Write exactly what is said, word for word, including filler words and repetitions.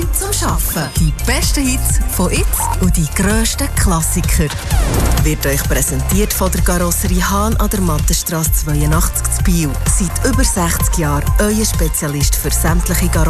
zum Schaffen. Die besten Hits von jetzt und die grössten Klassiker. Wird euch präsentiert von der Karosserie Hahn an der Mattenstrasse zweiundachtzig zu Biel. Seit über sechzig Jahren euer Spezialist für sämtliche Karosserien.